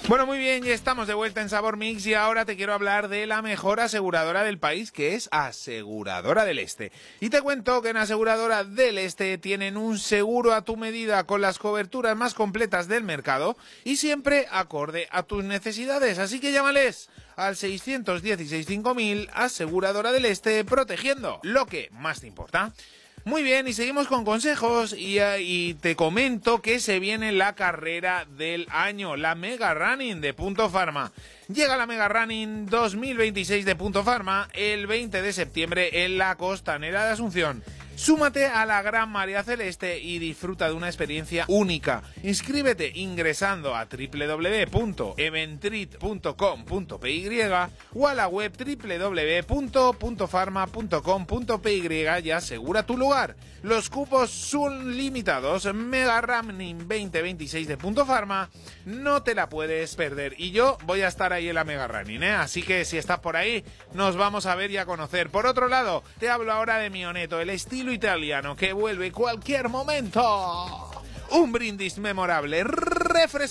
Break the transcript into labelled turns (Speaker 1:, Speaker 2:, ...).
Speaker 1: Bueno, muy bien, ya estamos de vuelta en Sabor Mix y ahora te quiero hablar de la mejor aseguradora del país, que es Aseguradora del Este. Y te cuento que en Aseguradora del Este tienen un seguro a tu medida con las coberturas más completas del mercado y siempre acorde a tus necesidades. Así que llámales al 616 5000, Aseguradora del Este, protegiendo lo que más te importa. Muy bien, y seguimos con consejos y te comento que se viene la carrera del año, la Mega Running de Punto Pharma. Llega la Mega Running 2026 de Punto Pharma el 20 de septiembre en la Costanera de Asunción. Súmate a la Gran Marea Celeste y disfruta de una experiencia única. Inscríbete ingresando a www.eventrit.com.py o a la web www.puntopharma.com.py y asegura tu lugar. Los cupos son limitados. Mega Running 2026 de Punto Pharma, no te la puedes perder. Y yo voy a estar ahí en la Mega Running, Así que si estás por ahí, nos vamos a ver y a conocer. Por otro lado, te hablo ahora de Mioneto, el estilo italiano que vuelve cualquier momento. Un brindis memorable, refrescante